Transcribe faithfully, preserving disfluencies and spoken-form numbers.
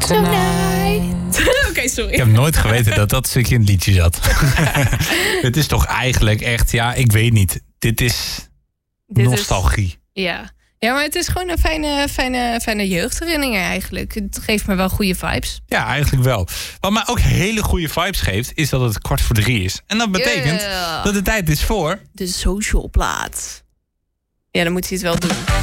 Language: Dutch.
Tonight. Oké, okay, sorry. Ik heb nooit geweten dat dat stukje in het liedje zat. Het is toch eigenlijk echt, ja, ik weet niet. Dit is Dit nostalgie. Is, ja. ja, maar het is gewoon een fijne, fijne, fijne jeugdherinnering eigenlijk. Het geeft me wel goede vibes. Ja, eigenlijk wel. Wat mij ook hele goede vibes geeft, is dat het kwart voor drie is. En dat betekent yeah. dat het tijd is voor... de social plaat. Ja, dan moet hij het wel doen.